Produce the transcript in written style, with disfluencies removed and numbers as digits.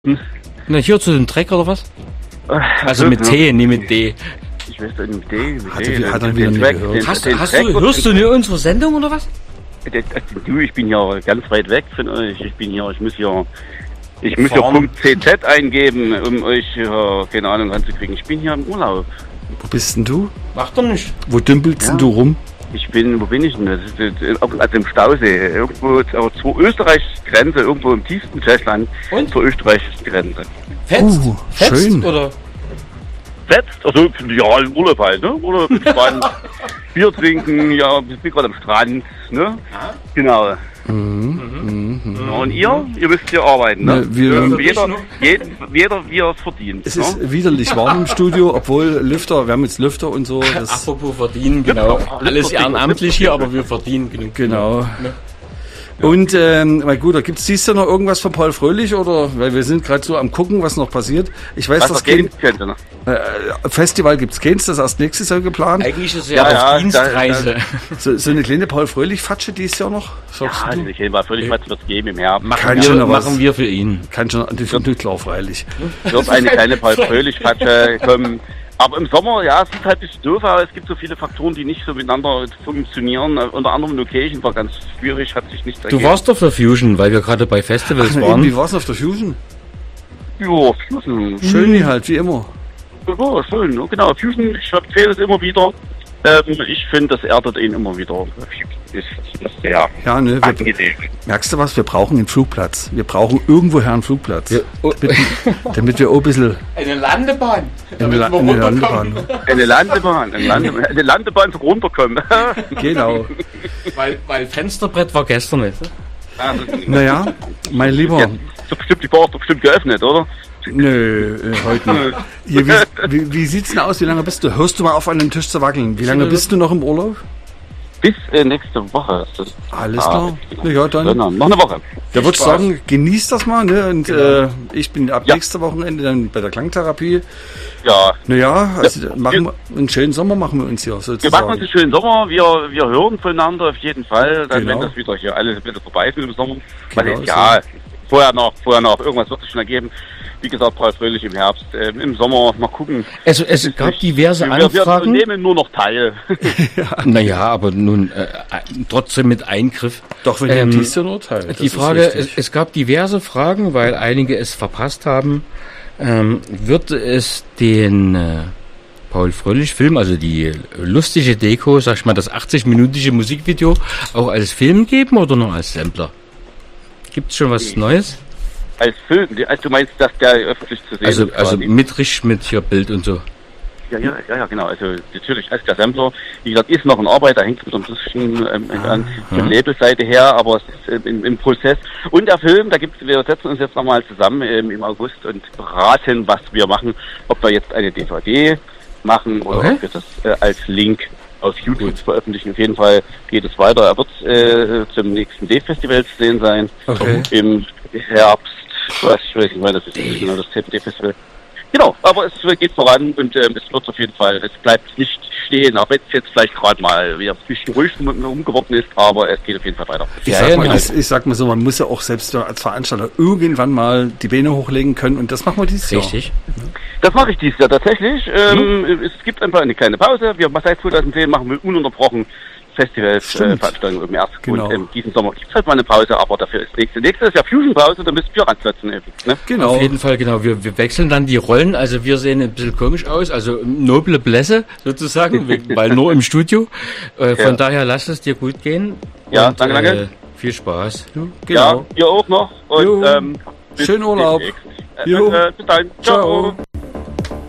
Hm. Na, hier zu dem Dreck oder was? Also mit T, nicht mit D. Ich weiß doch nicht mit D. Hat er wieder nicht gehört. Hörst du nur unsere Sendung oder was? Du, ich bin hier ganz weit weg von euch. Ich muss hier .cz eingeben, um euch keine Ahnung anzukriegen. Ich bin hier im Urlaub. Wo bist denn du? Macht doch nicht. Wo dümpelst denn du rum? Wo bin ich denn? Das ist also im Stausee. Irgendwo zur österreichischen Grenze, irgendwo im tiefsten Tschechland. Und? Zur österreichischen Grenze. Fetzt? Schön. Oder? Fetzt? Also, ja, im Urlaub halt, ne? Urlaub, entspannen, Bier trinken, ja, ich bin gerade am Strand, ne? Ja. Genau. Und ihr müsst hier arbeiten, ne? Jeder wie er es verdient. Es ist widerlich warm im Studio, obwohl Lüfter, wir haben jetzt Lüfter und so. Apropos verdienen, genau. Alles ehrenamtlich hier, aber wir verdienen genug. Genau. Ne? Und, mein Guter, gibt's dies Jahr noch irgendwas von Paul Fröhlich, oder? Weil wir sind gerade so am gucken, was noch passiert. Ich weiß, das könnte, ne? Festival gibt's keins, das erst nächstes Jahr geplant. Eigentlich ist es ja auf Dienstreise. So eine kleine Paul Fröhlich-Fatsche dies Jahr noch? Sagst du? Eine kleine Paul Fröhlich-Fatsche wird's geben im Herbst. Machen wir für ihn. Kann schon, nicht klar, freilich. Wird eine kleine Paul Fröhlich-Fatsche kommen. Aber im Sommer, ja, es sieht halt ein bisschen doof aus. Es gibt so viele Faktoren, die nicht so miteinander funktionieren. Unter anderem Location war ganz schwierig, hat sich nichts ergeben. Du warst doch für Fusion, weil wir gerade bei Festivals waren. Wie war's auf der Fusion? Ja, Fusion. Schön halt, wie immer. Ja, schön, genau. Fusion, ich erzähle es immer wieder. Ich finde, das erdet ihn immer wieder. Ist sehr angenehm. Merkst du was? Wir brauchen einen Flugplatz. Wir brauchen irgendwoher einen Flugplatz. Ja. Damit wir auch ein bisschen... Eine Landebahn. Eine Landebahn. Eine Landebahn zum Runterkommen. Genau. Weil Fensterbrett war gestern nicht. Naja, mein Lieber... Ja, die Bar ist doch bestimmt geöffnet, oder? Nö, heute nicht. Wie sieht's denn aus? Wie lange bist du? Hörst du mal auf, an dem Tisch zu wackeln? Wie lange bist du noch im Urlaub? Bis nächste Woche. Alles klar. Ja, dann. Noch eine Woche. Da würde ich sagen, genießt das mal, ne? Und ich bin ab nächste Wochenende dann bei der Klangtherapie. Ja. Naja, also machen wir einen schönen Sommer machen wir uns hier sozusagen. Wir machen uns einen schönen Sommer. Wir hören voneinander auf jeden Fall. Dann, wenn das wieder hier alles wieder vorbei ist mit dem Sommer. Genau, ja, vorher noch. Irgendwas wird es schon ergeben. Wie gesagt, Paul Fröhlich im Herbst, im Sommer, mal gucken. Also es gab diverse Anfragen. Wir nehmen nur noch teil. Naja, aber nun trotzdem mit Eingriff. Doch, wenn ihr dies nur teil. Die Frage, es gab diverse Fragen, weil einige es verpasst haben. Wird es den Paul Fröhlich-Film, also die lustige Deko, sag ich mal, das 80-minütige Musikvideo, auch als Film geben oder nur als Sampler? Gibt's schon was Neues? Als Film? Also du meinst, dass der öffentlich zu sehen ist? Also mit hier Bild und so. Ja, genau. Also natürlich als der Sampler, wie gesagt, ist noch in Arbeit, da hängt es ein bisschen an der Labelseite her, aber es ist im Prozess. Und der Film, wir setzen uns jetzt nochmal zusammen im August und beraten, was wir machen, ob wir jetzt eine DVD machen oder ob wir das als Link auf YouTube veröffentlichen. Auf jeden Fall geht es weiter. Er wird zum nächsten D-Festival zu sehen sein. Im Herbst. Ich weiß nicht mehr, das ist genau das ZD-Festival. Genau, aber es geht voran und es wird auf jeden Fall, es bleibt nicht stehen, auch wenn es jetzt vielleicht gerade mal wieder ein bisschen ruhig umgeworden ist, aber es geht auf jeden Fall weiter. Ich sag mal so, man muss ja auch selbst als Veranstalter irgendwann mal die Beine hochlegen können und das machen wir dieses Jahr. Richtig. Das mache ich dieses Jahr tatsächlich. Es gibt einfach eine kleine Pause. Seit 2010 machen wir ununterbrochen Festivals, Veranstaltungen im März. Genau. Und diesen Sommer gibt es halt mal eine Pause, aber dafür ist nächstes ist ja Fusion-Pause, da müssen wir ransetzen. Ne? Genau. Auf jeden Fall, genau. Wir wechseln dann die Rollen, also wir sehen ein bisschen komisch aus, also noble Blässe sozusagen, weil nur im Studio. Von daher lass es dir gut gehen. Ja, und, danke. Viel Spaß. Genau. Ja, ihr auch noch. Und schönen Urlaub. Bis dann. Ciao.